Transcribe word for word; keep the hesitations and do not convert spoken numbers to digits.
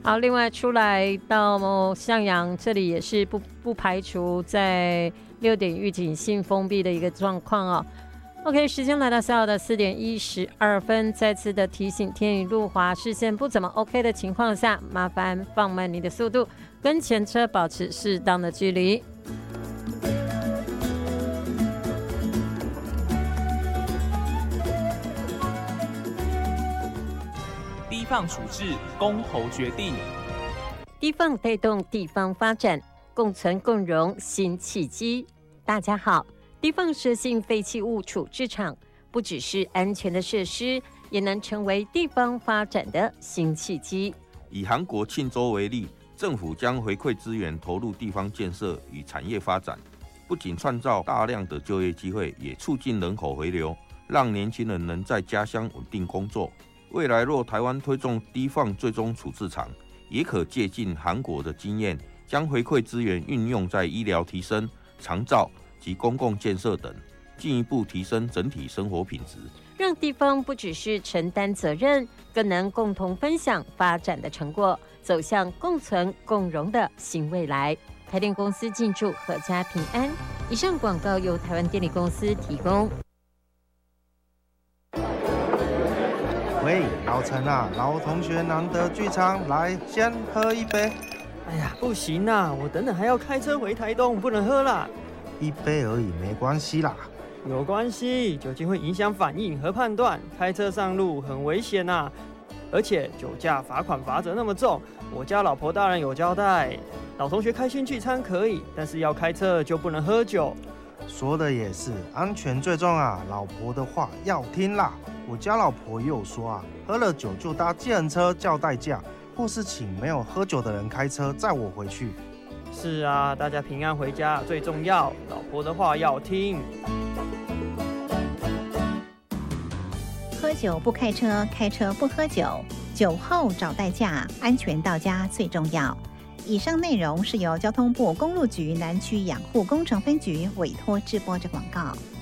好，另外出来到向阳这里也是不不排除在六点预警性封闭的一个状况哦。OK， 时间来到下午的四点一十二分，再次的提醒，天雨路滑，视线不怎么 OK 的情况下，麻烦放慢你的速度，跟前车保持适当的距离。 低放处置，公投决定。 低放带动地方发展，共存共荣新契机。大家好，低放射性废弃物处置场不只是安全的设施，也能成为地方发展的新契机。 以韩国庆州为例，政府将回馈资源投入地方建设与产业发展，不仅创造大量的就业机会，也促进人口回流，让年轻人能在家乡稳定工作。未来若台湾推动低放最终处置场，也可借鉴韩国的经验，将回馈资源运用在医疗提升、长照及公共建设等，进一步提升整体生活品质， 让地方不只是承担责任，更能共同分享发展的成果，走向共存共荣的新未来。台电公司敬祝阖家平安。以上广告由台湾电力公司提供。 喂，老陈啊，老同学难得聚餐，来先喝一杯。 哎呀，不行啊，我等等还要开车回台东，不能喝啦。 一杯而已，没关系啦。 有关系，酒精会影响反应和判断，开车上路很危险啊。而且酒驾罚款罚则那么重，我家老婆大人有交代，老同学开心聚餐可以，但是要开车就不能喝酒。 说的也是，安全最重啊，老婆的话要听啦。我家老婆也有说啊，喝了酒就搭计程车叫代驾，或是请没有喝酒的人开车载我回去。 是啊，大家平安回家最重要，老婆的话要听。 喝酒不开车，开车不喝酒，酒后找代驾，安全到家最重要。以上内容是由交通部公路局南区养护工程分局委托制播的广告。